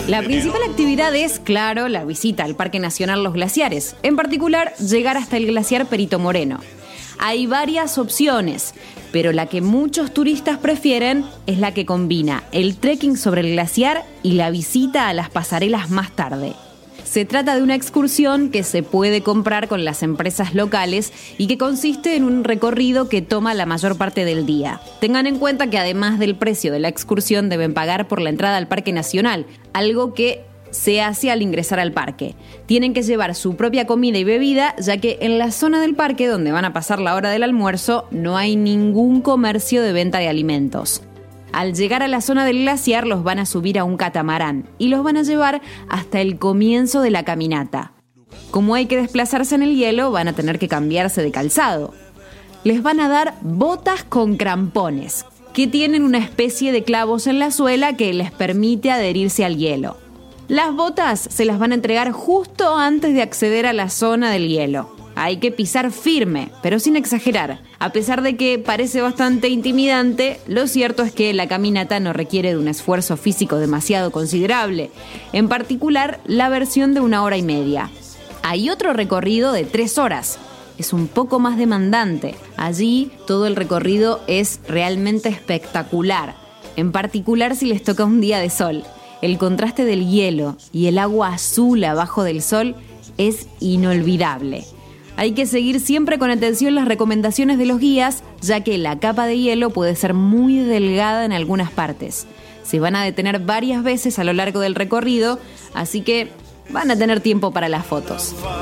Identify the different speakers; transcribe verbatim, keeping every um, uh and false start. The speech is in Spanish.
Speaker 1: La principal actividad es, claro, la visita al Parque Nacional Los Glaciares, en particular llegar hasta el glaciar Perito Moreno. Hay varias opciones, pero la que muchos turistas prefieren es la que combina el trekking sobre el glaciar y la visita a las pasarelas más tarde. Se trata de una excursión que se puede comprar con las empresas locales y que consiste en un recorrido que toma la mayor parte del día. Tengan en cuenta que además del precio de la excursión deben pagar por la entrada al Parque Nacional, algo que se hace al ingresar al parque. Tienen que llevar su propia comida y bebida, ya que en la zona del parque donde van a pasar la hora del almuerzo no hay ningún comercio de venta de alimentos. Al llegar a la zona del glaciar los van a subir a un catamarán y los van a llevar hasta el comienzo de la caminata. Como hay que desplazarse en el hielo, van a tener que cambiarse de calzado. Les van a dar botas con crampones, que tienen una especie de clavos en la suela que les permite adherirse al hielo. Las botas se las van a entregar justo antes de acceder a la zona del hielo. Hay que pisar firme, pero sin exagerar. A pesar de que parece bastante intimidante, lo cierto es que la caminata no requiere de un esfuerzo físico demasiado considerable, en particular la versión de una hora y media. Hay otro recorrido de tres horas. Es un poco más demandante. Allí todo el recorrido es realmente espectacular, en particular si les toca un día de sol. El contraste del hielo y el agua azul abajo del sol es inolvidable. Hay que seguir siempre con atención las recomendaciones de los guías, ya que la capa de hielo puede ser muy delgada en algunas partes. Se van a detener varias veces a lo largo del recorrido, así que van a tener tiempo para las fotos.